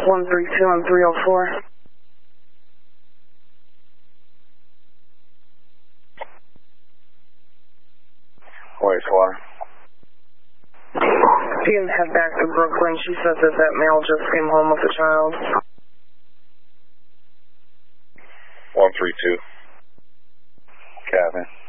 132 on 304. Wastewater. She can head back to Brooklyn. She says that that male just came home with a child. 132. Kevin.